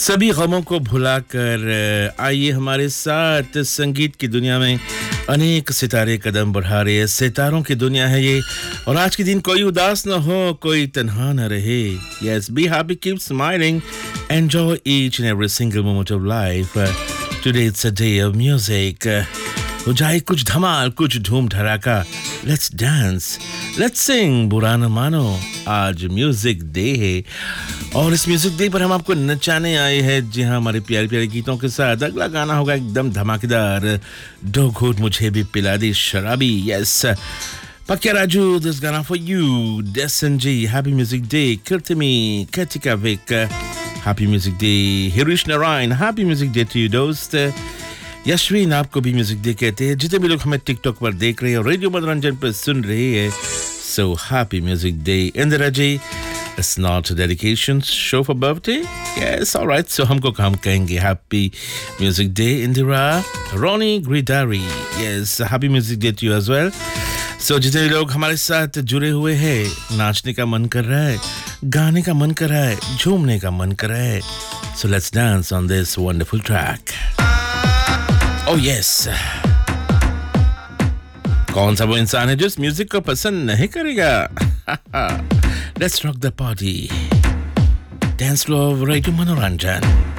सभी गमों को भुलाकर आइए हमारे साथ संगीत की दुनिया में अनेक सितारे कदम बढ़ा रहे हैं। सितारों की दुनिया है ये और आज के दिन कोई उदास ना हो, कोई तन्हा ना रहे। Yes, be happy, keep smiling, enjoy each and every single moment of life. Today it's a day of music. हो जाए कुछ धमाल, कुछ धूम धड़ाका। लेट्स डांस, लेट्स सिंग, बुरा न मानो। आज म्यूजिक डे है और इस म्यूजिक डे पर हम आपको नचाने आए हैं। जी हाँ, हमारे प्यारे प्यारे गीतों के साथ अगला गाना होगा एकदम धमाकेदार। दो घूंट मुझे भी पिला दी शराबी। Yes, Pakya Raju, this Gana for you. Desan Ji, happy music day. Kirtimi, Katika Vik, happy music day. Hirish Narayan, happy music day to you, dost. यशवीन, आपको भी म्यूजिक डे कहते हैं। जितने भी लोग हमें टिकटॉक पर देख रहे हैं और रेडियो मनोरंजन पर सुन रहे हैं, so happy music day. Indira ji, it's not a dedication show for birthday. Yes, alright, सो हमको हम कहेंगे happy music day Indira. Ronnie ग्रिडारी, yes, happy music day to you as well. सो जितने लोग हमारे साथ जुड़े हुए हैं, नाचने का मन कर रहा है, गाने का मन कर रहा है, झूमने का मन कर रहा है, so let's dance on this wonderful track. Oh yes. कौन सा वो इंसान है जो इस म्यूजिक को पसंद नहीं करेगा? Let's rock the party. Dance floor of Radio Manoranjan.